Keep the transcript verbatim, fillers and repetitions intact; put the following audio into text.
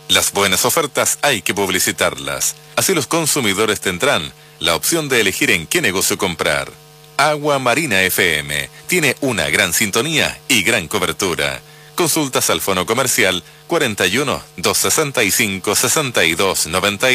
Las buenas ofertas hay que publicitarlas. Así los consumidores tendrán la opción de elegir en qué negocio comprar. Agua Marina F M tiene una gran sintonía y gran cobertura. Consultas al fono comercial cuarenta y uno, doscientos sesenta y cinco, sesenta y dos noventa y